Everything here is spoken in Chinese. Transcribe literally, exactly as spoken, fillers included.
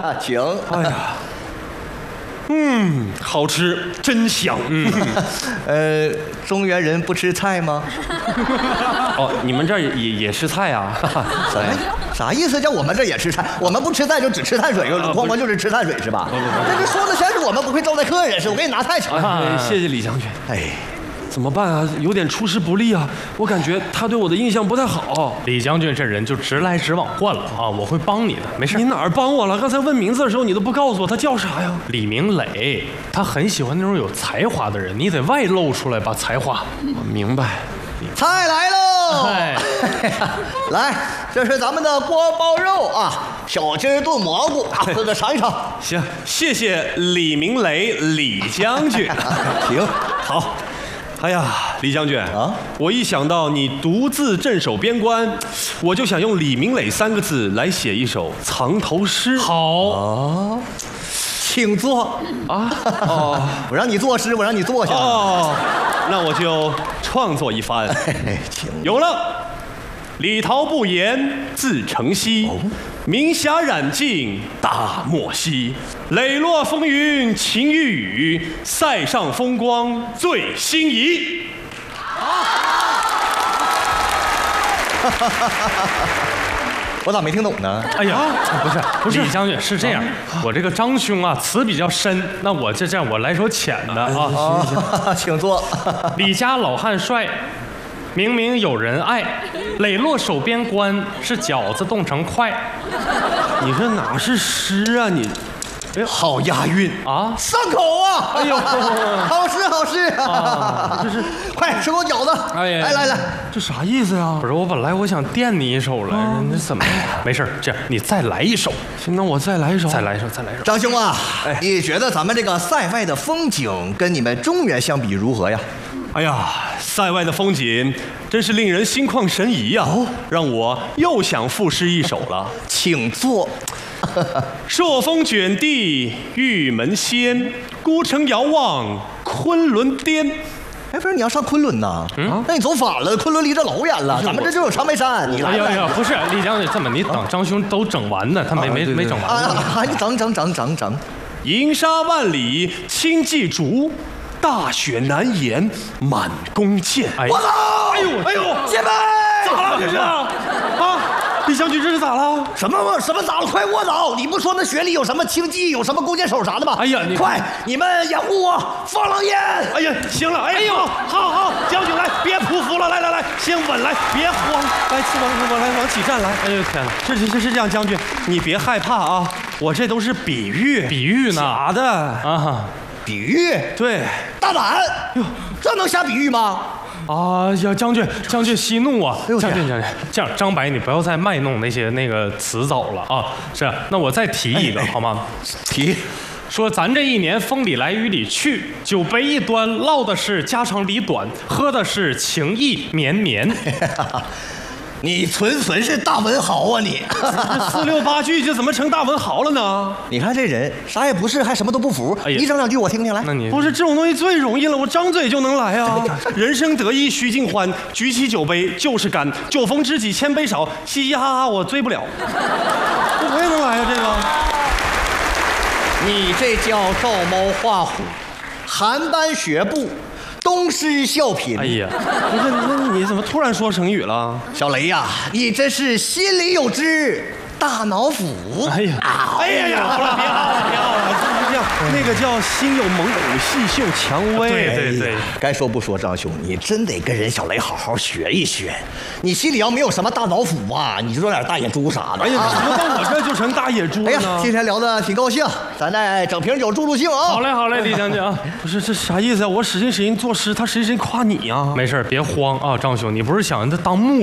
请。 哎呀，嗯，好吃，真香。嗯， 呃，中原人不吃菜吗？ 哦，你们这儿也也也吃菜啊？ 哎，啥意思？叫我们这也吃菜？我们不吃菜就只吃碳水， 啊哐哐就是吃碳水是吧？这是说的像是我们不会招待客人似的。我给你拿菜去。 哎，谢谢李将军。 哎。 怎么办啊？有点出师不利啊！我感觉他对我的印象不太好。 李将军这人就直来直往惯了啊！我会帮你的，没事。 你哪儿帮我了？刚才问名字的时候你都不告诉我他叫啥呀？ 李明磊，他很喜欢那种有才华的人，你得外露出来吧，才华。 我明白。 菜来喽！ 哎， 来，这是咱们的锅包肉啊，小鸡炖蘑菇啊，这个尝一尝。 行，谢谢李明磊李将军。 行， 好。哎呀，李将军啊，我一想到你独自镇守边关，我就想用李明磊三个字来写一首藏头诗。 好哦，请坐啊。哦， 我让你作诗，我让你坐下。 哦，那我就创作一番。 请有了，李桃不言自成蹊。哦，明霞染尽大漠西，磊落风云晴雨雨，塞上风光最心仪。 我咋没听懂呢？ 哎呀，不是不是，李将军是这样，我这个张兄啊词比较深，那我这这样我来首浅的啊。 啊，请坐。 李家老汉帅。明明有人爱，磊落守边关，是饺子冻成块。 你这哪是诗啊你？ 哎，好押韵啊， 上口啊！ 哎呦， 好诗好诗啊！这是快吃口饺子！ 哎呀， 来来来， 这啥意思呀？ 不是，我本来我想垫你一首来着，那怎么？没事，这样你再来一首。 行，那我再来一首， 再来一首，再来一首。 张兄啊，哎，你觉得咱们这个塞外的风景跟你们中原相比如何呀？ 哎呀，塞外的风景真是令人心旷神怡呀！哦，让我又想赋诗一首了。 请坐。 朔风卷地玉门仙，孤城遥望昆仑巅。 哎，不是你要上昆仑呐？嗯，那你走反了，昆仑离这老远了，咱们这就有长白山。你来哎呀呀，不是李将军，这么你等张兄都整完呢，他没没没整完。 啊，你整整整整整。 银沙万里轻骑逐，大雪难言满弓箭。 我操！ 哎呦哎呦， 前辈， 咋了这是？啊，李将军这是咋了？ 什么什么咋了？快卧倒！你不说那雪里有什么轻骑，有什么弓箭手啥的吗？ 哎呀，你快，你们掩护我，放狼烟！ 哎呀，行了，哎呦，好好，将军来，别匍匐了，来来来，先稳来，别慌，来，往往来往起站来。哎呦天哪，这这这是这样，将军，你别害怕啊，我这都是比喻， 比喻呢？ 假的啊， 比喻？ 对， 大胆！哟，这能下比喻吗？ 啊呀，将军，将军息怒啊！ 哎、 将军，将军，这样，张白，你不要再卖弄那些那个词藻了啊！是，那我再提一个、哎、好吗？ 提， 说咱这一年风里来雨里去，酒杯一端，唠的是家长里短，喝的是情意绵绵。 你纯纯是大文豪啊你！ 这四六八句就怎么成大文豪了呢？ 你看这人啥也不是，还什么都不服。哎、你整两句我听听来。 那你不是这种东西最容易了，我张嘴就能来啊！人生得意须尽欢，举起酒杯就是干。酒逢知己千杯少，嘻嘻哈哈我醉不了。我也能来啊这个。 你这叫照猫画虎，邯郸学步。东施效颦。 哎呀， 不是，那你怎么突然说成语了？ 小雷呀、啊，你这是心里有知，大脑腐。 哎呀， 哎呀呀，好了，别好了，别好了，是这样，那个叫心有猛虎，细嗅蔷薇。 对对对， 该说不说，张兄，你真得跟人小雷好好学一学。你心里要没有什么大脑腐啊，你就说点大野猪啥的。 哎呀，怎么到我这就成大野猪了呢？ 哎呀，今天聊得挺高兴，咱再整瓶酒助助兴啊。 好嘞，好嘞，李将军啊。 不是这啥意思啊？我使劲使劲作诗，他使劲使劲夸你啊。 没事，别慌啊，张兄，你不是想他当木